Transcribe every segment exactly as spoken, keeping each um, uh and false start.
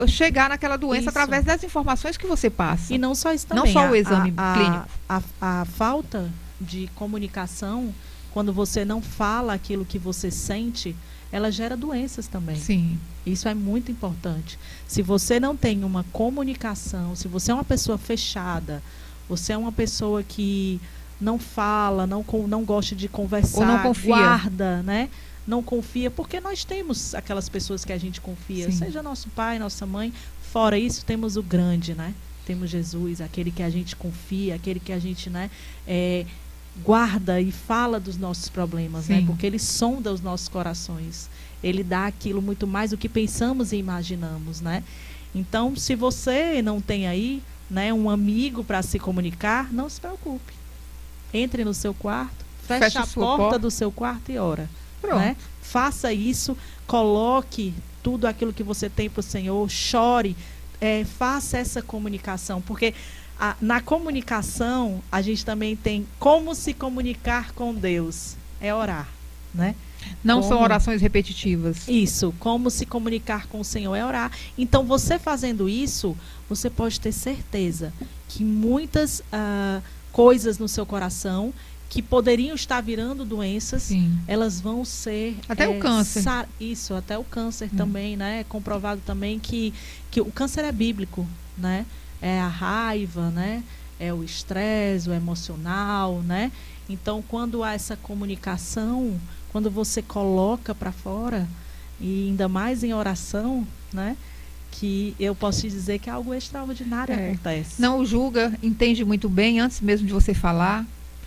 chegar naquela doença Isso. através das informações que você passa. E não só isso também. Não só o a- exame a, clínico. A, a, a falta de comunicação, quando você não fala aquilo que você sente, ela gera doenças também. Sim. Isso é muito importante. Se você não tem uma comunicação, se você é uma pessoa fechada, você é uma pessoa que não fala, não, con- não gosta de conversar, Ou não confia. guarda, né? Não confia, porque nós temos aquelas pessoas que a gente confia, Sim. seja nosso pai, nossa mãe. Fora isso, temos o grande, né? Temos Jesus, aquele que a gente confia, aquele que a gente, né, é, guarda e fala dos nossos problemas, né? Sim. Porque ele sonda os nossos corações. Ele dá aquilo muito mais do que pensamos e imaginamos, né? Então, se você não tem aí, né, um amigo para se comunicar, não se preocupe. Entre no seu quarto, feche Feche a sua porta, porta. do seu quarto e ora. Pronto. Né? Faça isso, coloque tudo aquilo que você tem para o Senhor, chore, é, faça essa comunicação, porque a, na comunicação a gente também tem como se comunicar com Deus, é orar, né? Não Como- são orações repetitivas. Isso, como se comunicar com o Senhor é orar. Então, você fazendo isso, você pode ter certeza que muitas ah, coisas no seu coração que poderiam estar virando doenças, Sim. elas vão ser... Até o câncer. sa- Isso, até o câncer Hum. também, né? É comprovado também que, que o câncer é bíblico, né? É a raiva, né? É o estresse, o emocional, né? Então, quando há essa comunicação, quando você coloca para fora, e ainda mais em oração, né? Que eu posso te dizer que algo extraordinário É. acontece. Não julga, entende muito bem antes mesmo de você falar.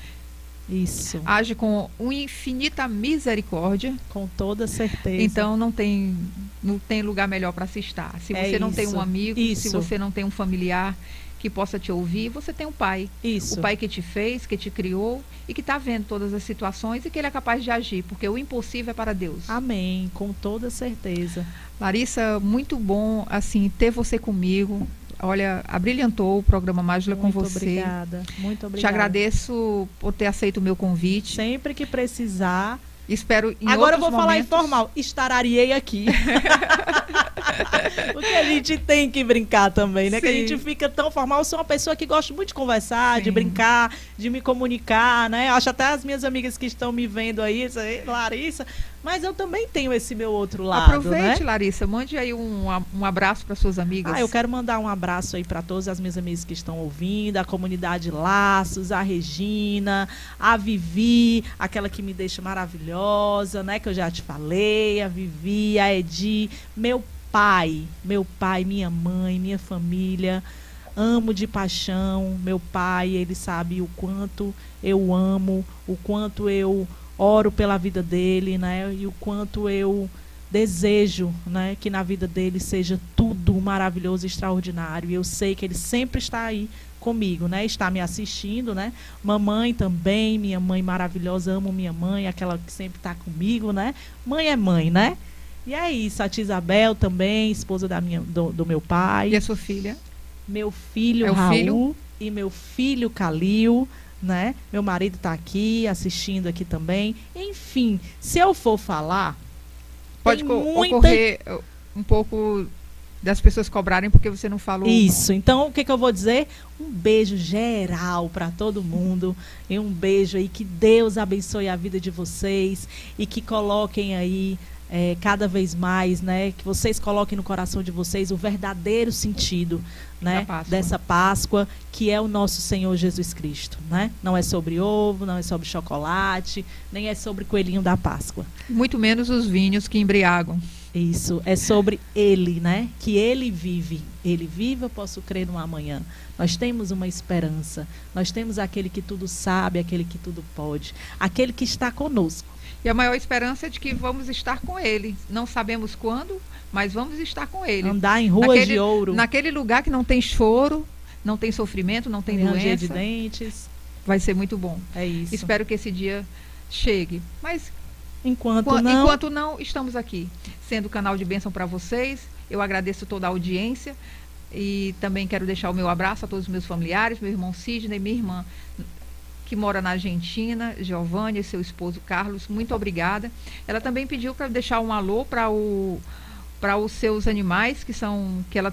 Isso, Age com uma infinita misericórdia. com toda certeza. Então não tem, não tem lugar melhor para se estar. Se É você não tem isso. um amigo, Isso. se você não tem um familiar que possa te ouvir, você tem um pai. Isso. O pai que te fez, que te criou e que está vendo todas as situações e que ele é capaz de agir, porque o impossível é para Deus. Amém, com toda certeza. Larissa, muito bom assim ter você comigo. Olha, abrilhantou o programa Mágica com Muito você. obrigada, muito Te obrigada. agradeço por ter aceito o meu convite. Sempre que precisar. Espero em Agora eu outros vou falar momentos. informal. Estarariei aqui. Porque a gente tem que brincar também, né? Que a Sim. gente fica tão formal. Eu sou uma pessoa que gosta muito de conversar, de Sim. brincar, de me comunicar, né? Eu acho até as minhas amigas que estão me vendo aí, isso aí, Larissa, mas eu também tenho esse meu outro lado, Aproveite, né? Larissa, mande aí um, um abraço para suas amigas. Ah, eu quero mandar um abraço aí para todas as minhas amigas que estão ouvindo, a comunidade Laços, a Regina, a Vivi, aquela que me deixa maravilhosa, né? Que eu já te falei, a Vivi, a Edi, meu pai, meu pai, minha mãe, minha família. Amo de paixão meu pai, ele sabe o quanto eu amo, o quanto eu oro pela vida dele, né? E o quanto eu desejo, né, que na vida dele seja tudo maravilhoso e extraordinário. E eu sei que ele sempre está aí comigo, né? Está me assistindo, né? Mamãe também, minha mãe maravilhosa, amo minha mãe, aquela que sempre está comigo, né? Mãe é mãe, né? E é isso, a tia Isabel também, esposa da minha, do, do meu pai. E a sua filha? Meu filho É o Raul filho? e meu filho Calil, né? Meu marido está aqui, assistindo aqui também. Enfim, se eu for falar, Pode tem co- muita- ocorrer uh, um pouco das pessoas cobrarem porque você não falou. Isso. Então, o que, que eu vou dizer? Um beijo geral para todo mundo. E um beijo aí. Que Deus abençoe a vida de vocês. E que coloquem aí é, cada vez mais, né? Que vocês coloquem no coração de vocês o verdadeiro sentido, né? Da Páscoa. Dessa Páscoa, que é o nosso Senhor Jesus Cristo, né? Não é sobre ovo, não é sobre chocolate, nem é sobre coelhinho da Páscoa. Muito menos os vinhos que embriagam. Isso, é sobre ele, né? Que ele vive. Ele vive, eu posso crer no amanhã. Nós temos uma esperança. Nós temos aquele que tudo sabe, aquele que tudo pode. Aquele que está conosco. E a maior esperança é de que vamos estar com ele. Não sabemos quando, mas vamos estar com ele. Andar em ruas Naquele- de ouro. Naquele lugar que não tem choro, não tem sofrimento, não tem ranger de doença, dentes. vai ser muito bom. É isso. Espero que esse dia chegue. Mas Enquanto Enquanto não... enquanto não, estamos aqui, sendo canal de bênção para vocês. Eu agradeço toda a audiência e também quero deixar o meu abraço a todos os meus familiares, meu irmão Sidney, minha irmã que mora na Argentina, Giovânia e seu esposo Carlos, muito obrigada. Ela também pediu para deixar um alô para o para os seus animais, que são que ela